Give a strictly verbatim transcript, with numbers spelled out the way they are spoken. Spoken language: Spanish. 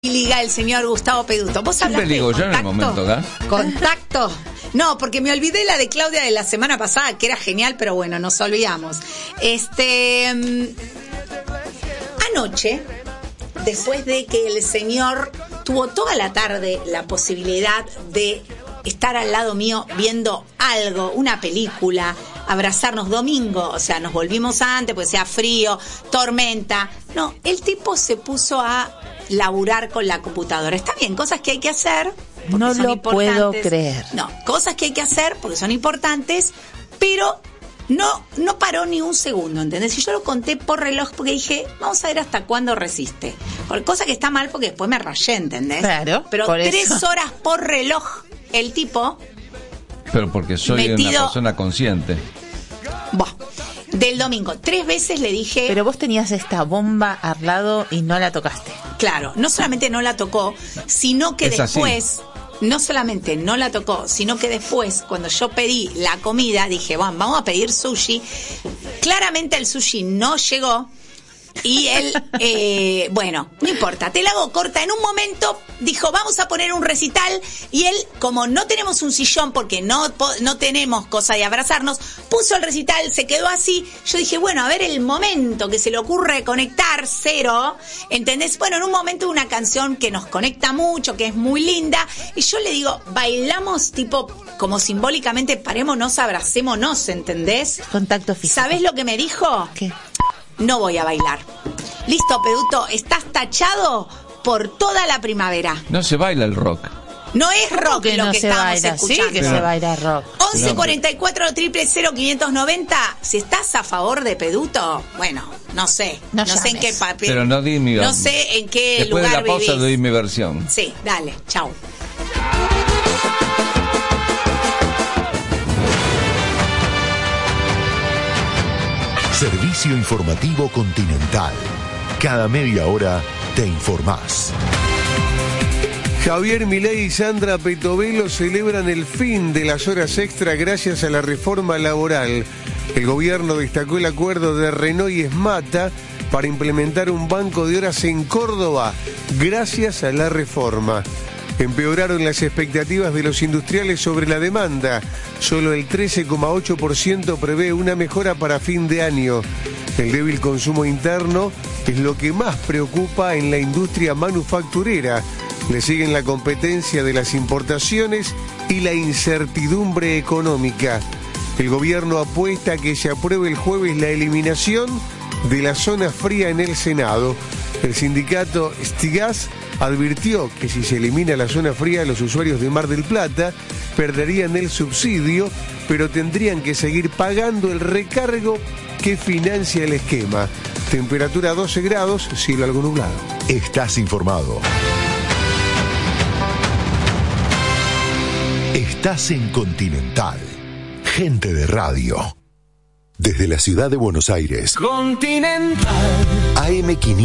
Y liga el señor Gustavo Peduto. ¿Vos Siempre ligo yo en el momento acá. Contacto. No, porque me olvidé la de Claudia de la semana pasada, que era genial, pero bueno, nos olvidamos. Este. Um, anoche, después de que el señor tuvo toda la tarde la posibilidad de estar al lado mío viendo algo, una película, abrazarnos domingo, o sea, nos volvimos antes, porque sea frío, tormenta. No, el tipo se puso a laburar con la computadora. Está bien, cosas que hay que hacer. No lo puedo creer. No, cosas que hay que hacer porque son importantes, pero no no paró ni un segundo, ¿entendés? Y yo lo conté por reloj porque dije, vamos a ver hasta cuándo resiste. Cosa que está mal porque después me rayé, ¿entendés? Claro. Pero por tres eso. horas por reloj, el tipo... Pero porque soy metido, una persona consciente. Buah, del domingo. Tres veces le dije... Pero vos tenías esta bomba al lado y no la tocaste. Claro, no solamente no la tocó, sino que es después... Así. No solamente no la tocó, sino que después, cuando yo pedí la comida, dije, bueno, vamos a pedir sushi. Claramente el sushi no llegó. Y él, eh, bueno, no importa, te la hago corta. En un momento dijo, vamos a poner un recital. Y él, como no tenemos un sillón, porque no, no tenemos cosa de abrazarnos, puso el recital, se quedó así. Yo dije, bueno, a ver el momento que se le ocurre conectar, cero, ¿entendés? Bueno, en un momento una canción que nos conecta mucho, que es muy linda. Y yo le digo, bailamos tipo, como simbólicamente, parémonos, abracémonos, ¿entendés? Contacto físico. ¿Sabés lo que me dijo? ¿Qué? No voy a bailar. Listo, Peduto, estás tachado por toda la primavera. No se baila el rock. No es rock que lo no que se estamos baila? escuchando. Sí que se baila rock. once cuarenta y cuatro, cero cero cero, quinientos noventa. Si estás a favor de Peduto, bueno, no sé. No No sé en qué papel. Pero no di mi No sé en qué Después lugar de la pausa vivís. doy mi versión. Sí, dale, chau. Servicio informativo Continental. Cada media hora te informás. Javier Milei y Sandra Petovelo celebran el fin de las horas extra gracias a la reforma laboral. El gobierno destacó el acuerdo de Renault y Esmata para implementar un banco de horas en Córdoba gracias a la reforma. Empeoraron las expectativas de los industriales sobre la demanda. Solo el trece coma ocho por ciento prevé una mejora para fin de año. El débil consumo interno es lo que más preocupa en la industria manufacturera. Le siguen la competencia de las importaciones y la incertidumbre económica. El gobierno apuesta a que se apruebe el jueves la eliminación de la zona fría en el Senado. El sindicato Stigas advirtió que si se elimina la zona fría, los usuarios de Mar del Plata perderían el subsidio, pero tendrían que seguir pagando el recargo que financia el esquema. Temperatura doce grados, cielo algo nublado. Estás informado. Estás en Continental. Gente de radio. Desde la ciudad de Buenos Aires. Continental. A M quinientos.